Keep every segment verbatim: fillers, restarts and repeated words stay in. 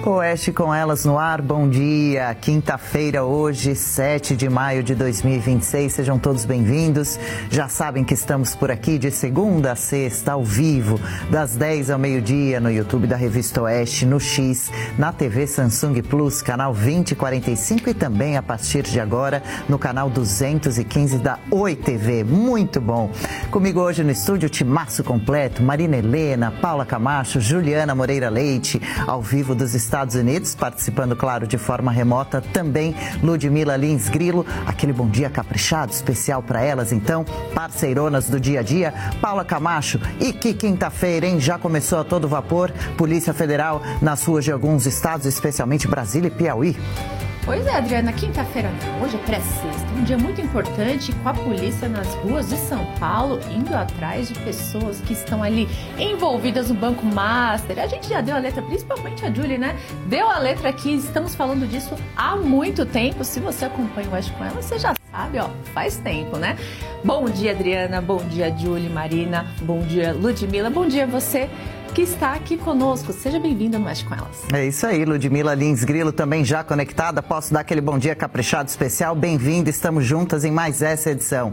Oeste com elas no ar, bom dia, quinta-feira hoje, sete de maio de dois mil e vinte e seis, sejam todos bem-vindos, já sabem que estamos por aqui de segunda a sexta, ao vivo, das dez ao meio-dia, no YouTube da Revista Oeste, no X, na T V Samsung Plus, canal vinte e quarenta e cinco e também a partir de agora no canal duzentos e quinze da Oi T V, muito bom. Comigo hoje no estúdio, timaço completo, Marina Helena, Paula Camacho, Juliana Moreira Leite, ao vivo dos Estados Unidos, participando, claro, de forma remota, também Ludmila Lins Grilo, aquele bom dia caprichado, especial para elas, então, parceironas do dia a dia, Paula Camacho, e que quinta-feira, hein, já começou a todo vapor, Polícia Federal nas ruas de alguns estados, especialmente Brasília e Piauí. Pois é, Adriana, quinta-feira hoje é pré-sexta, um dia muito importante com a polícia nas ruas de São Paulo, indo atrás de pessoas que estão ali envolvidas no Banco Master. A gente já deu a letra, principalmente a Julie, né? Deu a letra aqui, estamos falando disso há muito tempo. Se você acompanha o Oeste com ela, você já sabe, ó, faz tempo, né? Bom dia, Adriana, bom dia, Julie, Marina, bom dia, Ludmila, bom dia você que está aqui conosco. Seja bem-vinda no Oeste com elas. É isso aí, Ludmila Lins Grilo também já conectada. Posso dar aquele bom dia caprichado especial? Bem-vinda, estamos juntas em mais essa edição.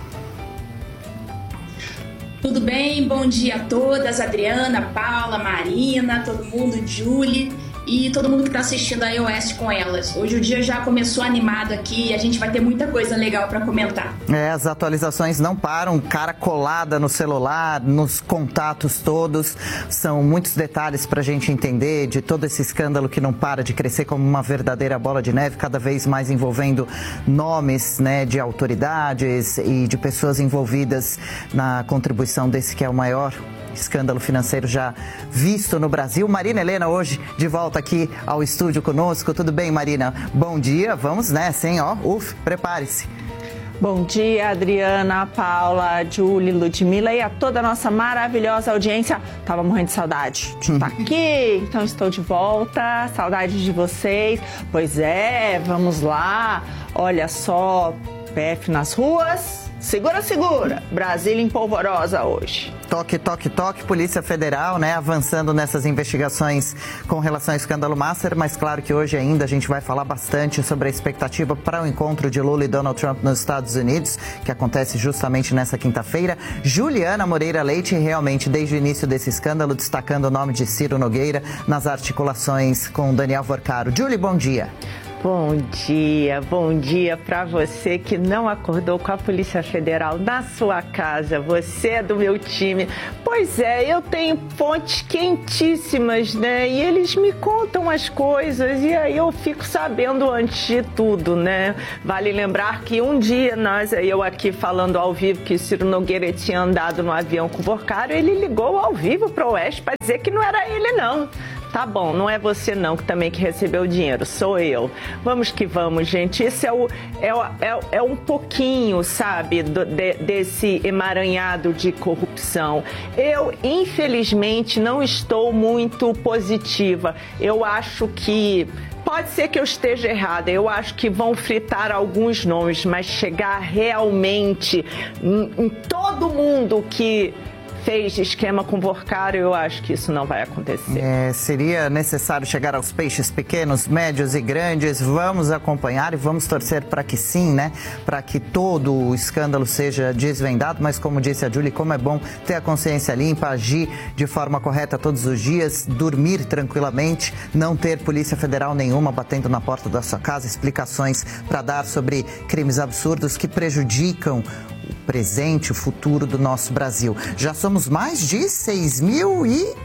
Tudo bem? Bom dia a todas, Adriana, Paula, Marina, todo mundo, Julie e todo mundo que está assistindo a Oeste com elas. Hoje o dia já começou animado aqui e a gente vai ter muita coisa legal para comentar. É, as atualizações não param, cara colada no celular, nos contatos todos. São muitos detalhes para a gente entender de todo esse escândalo que não para de crescer como uma verdadeira bola de neve, cada vez mais envolvendo nomes, né, de autoridades e de pessoas envolvidas na contribuição desse que é o maior escândalo financeiro já visto no Brasil. Marina Helena hoje de volta aqui ao estúdio conosco. Tudo bem, Marina? Bom dia, vamos nessa, hein? Ó, uf, prepare-se. Bom dia, Adriana, Paula, Julie, Ludmila e a toda a nossa maravilhosa audiência. Tava morrendo de saudade de estar aqui, então estou de volta, saudade de vocês. Pois é, vamos lá, olha só, P F nas ruas. Segura, segura. Brasília em polvorosa hoje. Toque, toque, toque. Polícia Federal, né, avançando nessas investigações com relação ao escândalo Master, mas claro que hoje ainda a gente vai falar bastante sobre a expectativa para o encontro de Lula e Donald Trump nos Estados Unidos, que acontece justamente nessa quinta-feira. Juliana Moreira Leite, realmente desde o início desse escândalo, destacando o nome de Ciro Nogueira nas articulações com Daniel Vorcaro. Julie, bom dia. Bom dia, bom dia para você que não acordou com a Polícia Federal na sua casa. Você é do meu time. Pois é, eu tenho fontes quentíssimas, né? E eles me contam as coisas e aí eu fico sabendo antes de tudo, né? Vale lembrar que um dia nós, eu aqui falando ao vivo que Ciro Nogueira tinha andado no avião com o Vorcaro, ele ligou ao vivo para o Oeste para dizer que não era ele, não. Tá bom, não é você não que também que recebeu o dinheiro, sou eu. Vamos que vamos, gente. Isso é, o, é, o, é, é um pouquinho, sabe, do, de, desse emaranhado de corrupção. Eu, infelizmente, não estou muito positiva. Eu acho que... Pode ser que eu esteja errada, eu acho que vão fritar alguns nomes, mas chegar realmente em, em todo mundo que fez esquema com Vorcaro, eu acho que isso não vai acontecer. É, seria necessário chegar aos peixes pequenos, médios e grandes. Vamos acompanhar e vamos torcer para que sim, né? Para que todo o escândalo seja desvendado, mas como disse a Julie, como é bom ter a consciência limpa, agir de forma correta todos os dias, dormir tranquilamente, não ter Polícia Federal nenhuma batendo na porta da sua casa, explicações para dar sobre crimes absurdos que prejudicam o presente, o futuro do nosso Brasil. Já somos mais de seis mil e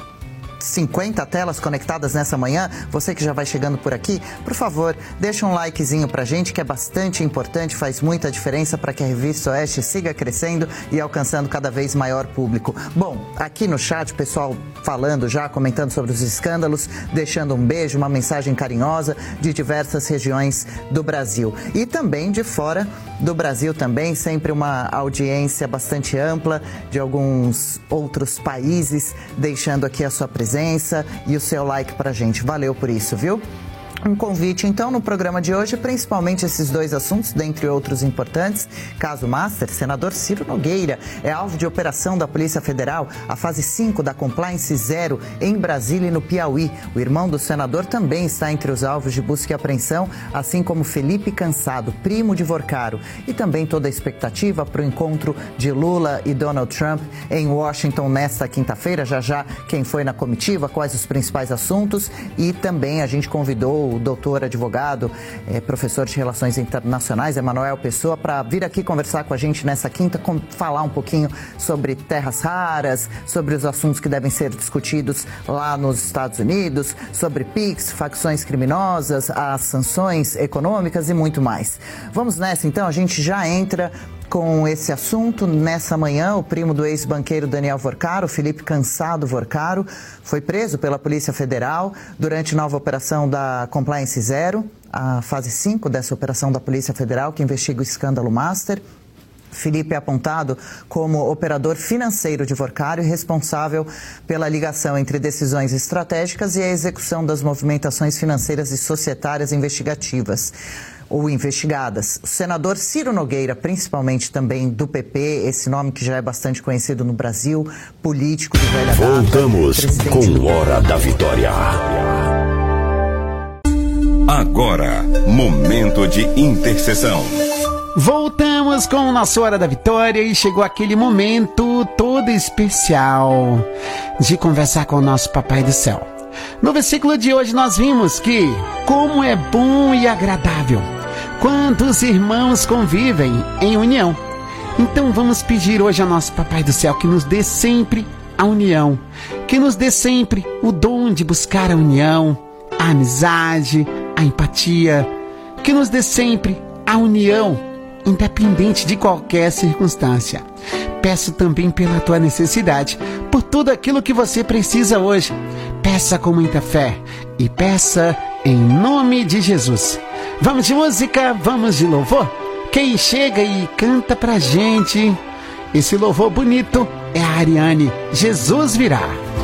cinquenta telas conectadas nessa manhã. Você que já vai chegando por aqui, por favor, deixa um likezinho pra gente, que é bastante importante, faz muita diferença para que a Revista Oeste siga crescendo e alcançando cada vez maior público. Bom, aqui no chat, o pessoal falando já, comentando sobre os escândalos, deixando um beijo, uma mensagem carinhosa de diversas regiões do Brasil. E também de fora do Brasil também, sempre uma audiência bastante ampla de alguns outros países, deixando aqui a sua presença e o seu like pra gente. Valeu por isso, viu? Um convite, então, no programa de hoje, principalmente esses dois assuntos, dentre outros importantes. Caso Master, senador Ciro Nogueira é alvo de operação da Polícia Federal, a fase cinco da Compliance Zero em Brasília e no Piauí. O irmão do senador também está entre os alvos de busca e apreensão, assim como Felipe Cansado, primo de Vorcaro. E também toda a expectativa para o encontro de Lula e Donald Trump em Washington nesta quinta-feira. Já já, quem foi na comitiva, quais os principais assuntos. E também a gente convidou o doutor advogado, eh, professor de Relações Internacionais, Emanuel Pessoa, para vir aqui conversar com a gente nessa quinta, com, falar um pouquinho sobre terras raras, sobre os assuntos que devem ser discutidos lá nos Estados Unidos, sobre Pix, facções criminosas, as sanções econômicas e muito mais. Vamos nessa, então, a gente já entra com esse assunto. Nessa manhã, o primo do ex-banqueiro Daniel Vorcaro, Felipe Cansado Vorcaro, foi preso pela Polícia Federal durante nova operação da Compliance Zero, a fase cinco dessa operação da Polícia Federal que investiga o escândalo Master. Felipe é apontado como operador financeiro de Vorcaro e responsável pela ligação entre decisões estratégicas e a execução das movimentações financeiras e societárias investigativas ou investigadas. O senador Ciro Nogueira, principalmente também do P P, esse nome que já é bastante conhecido no Brasil, político de velha data. Voltamos com Hora da Vitória. Agora, momento de intercessão. Voltamos com o nosso Hora da Vitória e chegou aquele momento todo especial de conversar com o nosso Papai do Céu. No versículo de hoje nós vimos que como é bom e agradável quando os irmãos convivem em união. Então vamos pedir hoje ao nosso Papai do Céu que nos dê sempre a união, que nos dê sempre o dom de buscar a união, a amizade, a empatia, que nos dê sempre a união, independente de qualquer circunstância. Peço também pela tua necessidade, por tudo aquilo que você precisa hoje. Peça com muita fé e peça em nome de Jesus. Vamos de música, vamos de louvor? Quem chega e canta pra gente esse louvor bonito é a Ariane. Jesus virá.